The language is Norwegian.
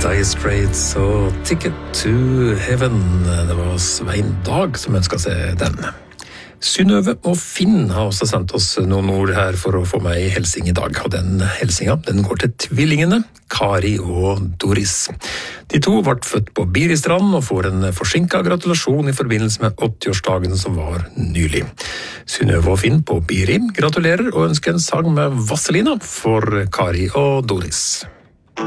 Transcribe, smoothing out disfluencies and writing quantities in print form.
Dire Straits og Ticket to Heaven. Det var Svein Dag som ønsket seg den. Synnøve og Finn har også sendt oss noen ord her for å få meg i helsing i dag. Og den helsinga, den går til tvillingene, Kari og Doris. De to ble født på Biristrand og får en forsinket gratulasjon i forbindelse med 80-årsdagen som var nylig. Synnøve og Finn på Biri gratulerer og ønsker en sang med Vaselina for Kari og Doris.